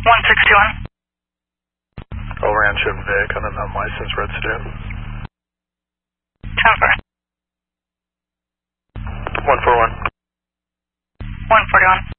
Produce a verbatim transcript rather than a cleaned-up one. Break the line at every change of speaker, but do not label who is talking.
one sixty-one.
El Rancho and Vic on an unlicensed red sedan.
ten four.
one four one.
one forty-one.